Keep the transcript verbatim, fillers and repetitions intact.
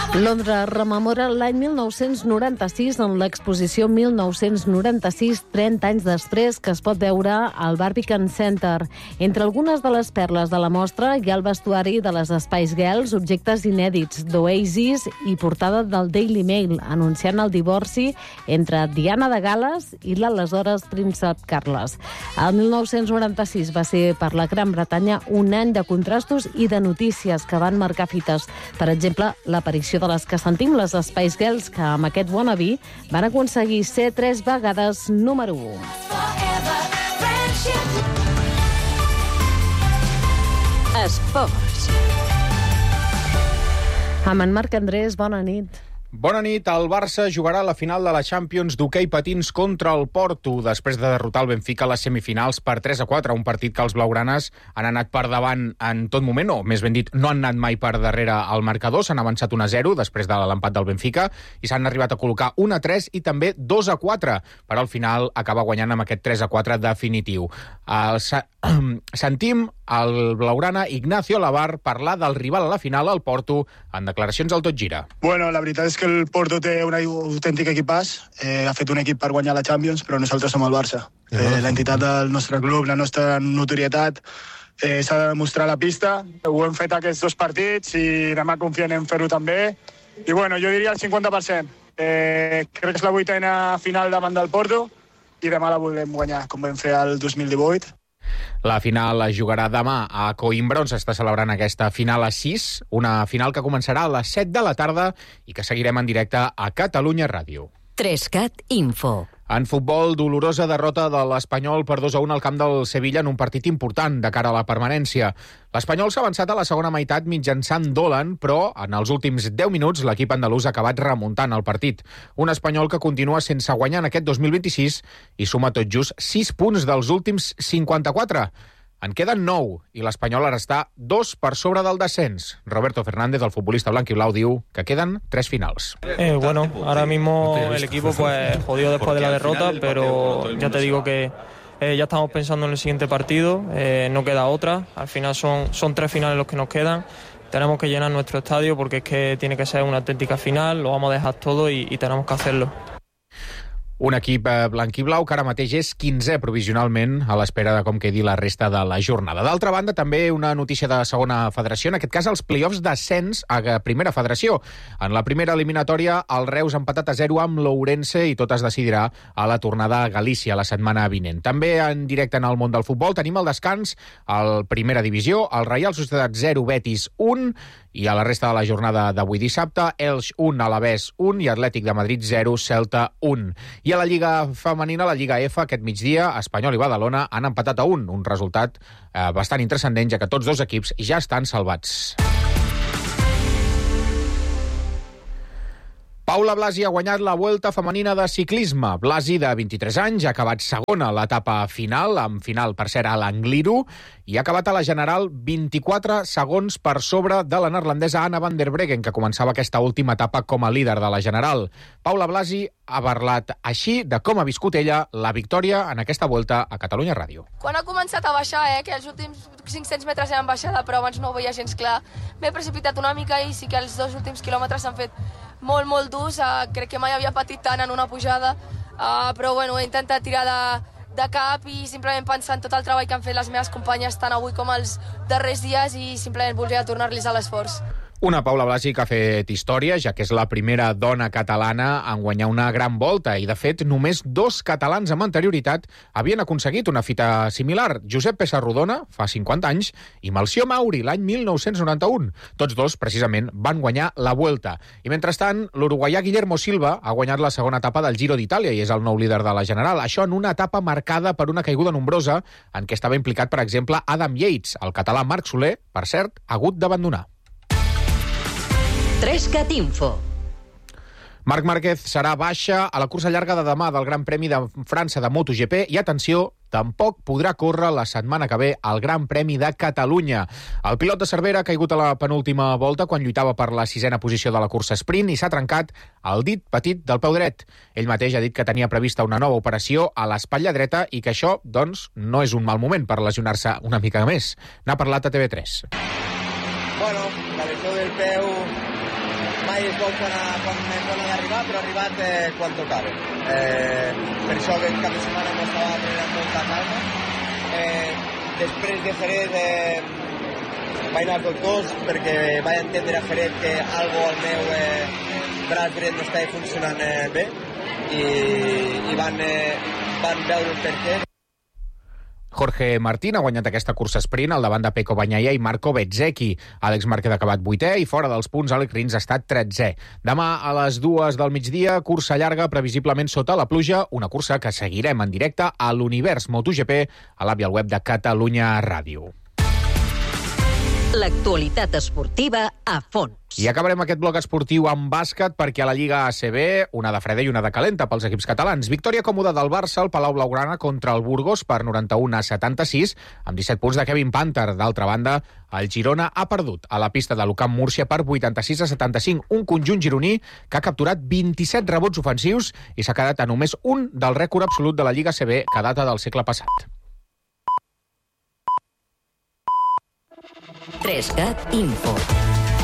Londres rememora l'any mil nou-cents noranta-sis en l'exposició mil nou-cents noranta-sis, trenta anys després, que es pot veure al Barbican Center. Entre algunes de les perles de la mostra hi ha el vestuari de les Spice Girls, objectes inèdits d'Oasis i portada del Daily Mail, anunciant el divorci entre Diana de Gal·les i l'aleshores príncep Carles. El mil nou-cents noranta-sis va ser per la Gran Bretanya un any de contrastos i de notícies que van marcar fites. Per exemple, l'aparició de les que sentim, les Spice Girls, que amb aquest Wannabe van aconseguir ser tres vegades número u. Esports. Amb en Marc Andrés, bona nit. Bona nit. El Barça jugarà la final de la Champions d'hoquei patins contra el Porto després de derrotar el Benfica a les semifinals per tres a quatre, un partit que els blaugranes han anat per davant en tot moment, o més ben dit, no han anat mai per darrere al marcador, s'han avançat un a zero després de l'empat del Benfica i s'han arribat a col·locar un a tres i també dos a quatre, però al final acaba guanyant amb aquest tres a quatre definitiu. El sa... Sentim el blaugrana Ignacio Lavar parlar del rival a la final, el Porto, en declaracions al Tot Gira. Bueno, la veritat és que el Porto té un autèntic equipàs, eh, ha fet un equip per guanyar la Champions, però nosaltres som el Barça. Eh, l'entitat del nostre club, la nostra notorietat, eh, s'ha de demostrar a la pista. Ho hem fet aquests dos partits i demà confiem en fer-ho també. I bueno, jo diria el cinquanta per cent. Eh, crec que és la vuitena final davant del Porto i demà la volem guanyar, com vam fer el dos mil divuit. La final es jugarà demà a Coimbra, on s'està celebrant aquesta final a sis, una final que començarà a les set de la tarda i que seguirem en directe a Catalunya Ràdio. Trescat Info. En futbol, dolorosa derrota de l'Espanyol per dos a un al camp del Sevilla en un partit important de cara a la permanència. L'Espanyol s'ha avançat a la segona meitat mitjançant Dolan, però en els últims deu minuts l'equip andalús ha acabat remuntant el partit. Un Espanyol que continua sense guanyar en aquest dos mil vint-i-sis i suma tot just sis punts dels últims cinquanta-quatre. En queden nou i l'Espanyol ara està dos per sobre del descens. Roberto Fernández, el futbolista blanquiblau, diu que queden tres finals. Eh, bueno, ahora mismo el equipo pues jodido después de la derrota, pero ya te digo que eh, ya estamos pensando en el siguiente partido, eh, no queda otra. Al final son, son tres finales los que nos quedan. Tenemos que llenar nuestro estadio porque es que tiene que ser una auténtica final, lo vamos a dejar todo y, y tenemos que hacerlo. Un equip blanquiblau que ara mateix és quinzè provisionalment a l'espera de com quedi la resta de la jornada. D'altra banda, també una notícia de segona federació, en aquest cas els play-offs d'ascens a primera federació. En la primera eliminatòria, el Reus ha empatat a zero amb l'Ourense i tot es decidirà a la tornada a Galícia la setmana vinent. També en directe en el món del futbol tenim el descans al primera divisió, el Reial Societat zero, Betis un, i a la resta de la jornada d'avui dissabte, Elx un, Alavés un i Atlètic de Madrid zero, Celta un. I a la Lliga femenina, la Lliga F, aquest migdia, Espanyol i Badalona han empatat a un, un resultat eh, bastant intranscendent, ja que tots dos equips ja estan salvats. Paula Blasi ha guanyat la Vuelta femenina de ciclisme. Blasi, de vint-i-tres anys, ha acabat segona a l'etapa final, amb final, per cert, a l'Angliru, i ha acabat a la general vint-i-quatre segons per sobre de la neerlandesa Anna van der Breggen, que començava aquesta última etapa com a líder de la general. Paula Blasi ha parlat així de com ha viscut ella la victòria en aquesta Vuelta a Catalunya Ràdio. Quan ha començat a baixar, eh, que els últims cinc-cents metres eren baixada, però abans no ho veia gens clar, m'he precipitat una mica i sí que els dos últims quilòmetres s'han fet molt, molt durs. Uh, crec que mai havia patit tant en una pujada, uh, però bueno, he intentat tirar de, de cap i simplement pensar en tot el treball que han fet les meves companyes tant avui com els darrers dies i simplement volia tornar-los a l'esforç. Una Paula Blasi que ha fet història, ja que és la primera dona catalana en guanyar una gran volta, i de fet només dos catalans amb anterioritat havien aconseguit una fita similar, Josep Pessarrodona, fa cinquanta anys, i Melcior Mauri, l'any mil nou-cents noranta-u. Tots dos, precisament, van guanyar la Vuelta. I mentrestant, l'uruguaià Guillermo Silva ha guanyat la segona etapa del Giro d'Itàlia i és el nou líder de la general. Això en una etapa marcada per una caiguda nombrosa en què estava implicat, per exemple, Adam Yates. El català Marc Soler, per cert, ha hagut d'abandonar. Trescat Info. Marc Márquez serà baixa a la cursa llarga de demà del Gran Premi de França de MotoGP i, atenció, tampoc podrà córrer la setmana que ve al Gran Premi de Catalunya. El pilot de Cervera ha caigut a la penúltima volta quan lluitava per la sisena posició de la cursa sprint i s'ha trencat el dit petit del peu dret. Ell mateix ha dit que tenia prevista una nova operació a l'espatlla dreta i que això, doncs, no és un mal moment per lesionar-se una mica més. N'ha parlat a T V tres. Bueno, la lesió del peu m'ha mai es vol quan, quan, quan ha d'arribar, però ha arribat eh, quan tocava. Eh, per això aquest cap de setmana no estava prenent molta calma. Eh, després de Jerez eh, vaig anar als doctors perquè vaig entendre a Jerez que algo al meu eh, braç dret no estava funcionant eh, bé i, i van, eh, van veure el per què. Jorge Martín ha guanyat aquesta cursa sprint al davant de Pecco Bagnaia i Marco Bezzecchi. Àlex Márquez ha acabat vuitè i fora dels punts Àlex Rins ha estat tretzè. Demà a les dues del migdia, cursa llarga, previsiblement sota la pluja, una cursa que seguirem en directe a l'Univers MotoGP a l'app i al web de Catalunya Ràdio. L'actualitat esportiva a fons. I acabarem aquest bloc esportiu amb bàsquet perquè a la Lliga A C B, una de freda i una de calenta pels equips catalans. Victòria còmoda del Barça al Palau Blaugrana contra el Burgos per noranta-un a setanta-sis, amb disset punts de Kevin Panther. D'altra banda, el Girona ha perdut a la pista de l'Ucamp Múrcia per vuitanta-sis a setanta-cinc, un conjunt gironí que ha capturat vint-i-set rebots ofensius i s'ha quedat a només un del rècord absolut de la Lliga A C B que data del segle passat. tres cat Info.